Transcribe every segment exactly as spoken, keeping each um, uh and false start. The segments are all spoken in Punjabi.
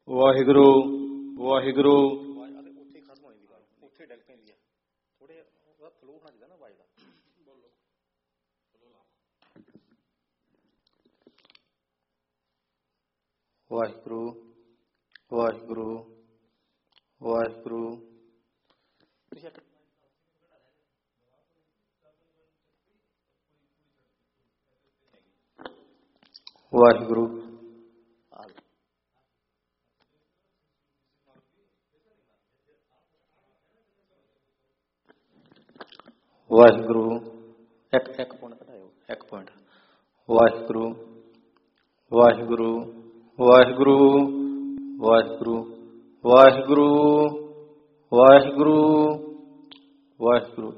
ਵਾਹਿਗੁਰੂ ਵਾਹਿਗੁਰੂ। ਉੱਥੇ ਖਤਮ ਹੋ ਜਾਂਦੀ ਆਵਾਜ਼, ਉੱਥੇ ਡਿੱਗ ਪੈਂਦੀ ਆ। ਥੋੜੇ ਉਹਦਾ ਫਲੋ ਹੋਣਾ ਚਾਹੀਦਾ ਨਾ ਆਵਾਜ਼ ਦਾ। ਵਾਹਿਗੁਰੂ ਵਾਹਿਗੁਰੂ ਵਾਹਿਗੁਰੂ। ਵਾਹਿਗੁਰੂ ਵਾਹਿਗੁਰੂ। ਇੱਕ ਇੱਕ ਪੁਆਇੰਟ ਘਟਾਇਓ, ਇੱਕ ਪੁਆਇੰਟ। ਵਾਹਿਗੁਰੂ ਵਾਹਿਗੁਰੂ ਵਾਹਿਗੁਰੂ ਵਾਹਿਗੁਰੂ ਵਾਹਿਗੁਰੂ ਵਾਹਿਗੁਰੂ ਵਾਹਿਗੁਰੂ।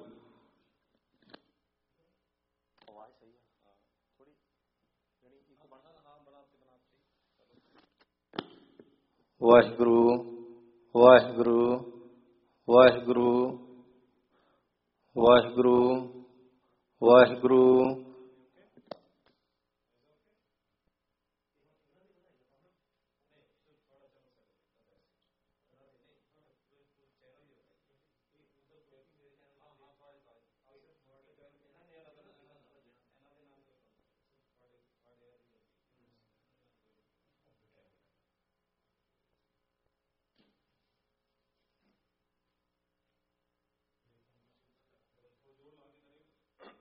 ਵਾਹਿਗੁਰੂ ਵਾਹਿਗੁਰੂ ਵਾਹਿਗੁਰੂ ਵਾਹਿਗੁਰੂ ਵਾਹਿਗੁਰੂ